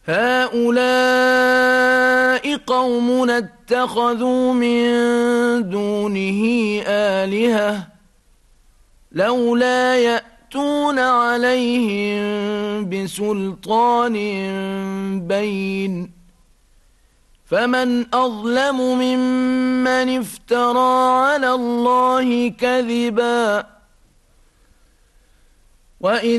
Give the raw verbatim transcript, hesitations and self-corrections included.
هؤلاء قومنا اتخذوا من دونه آلهة لولا يأتون عليهم بسلطان بين فمن أظلم ممن افترى على الله كذبا. وإذ